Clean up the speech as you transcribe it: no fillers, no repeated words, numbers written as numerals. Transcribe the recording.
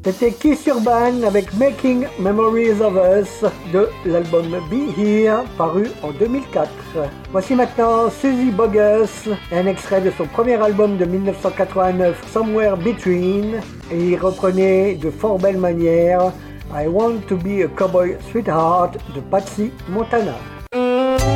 C'était Kiss Urban avec Making Memories of Us de l'album Be Here paru en 2004. Voici maintenant Suzy Bogus, un extrait de son premier album de 1989 Somewhere Between, et il reprenait de fort belle manière I Want to Be a Cowboy Sweetheart de Patsy Montana.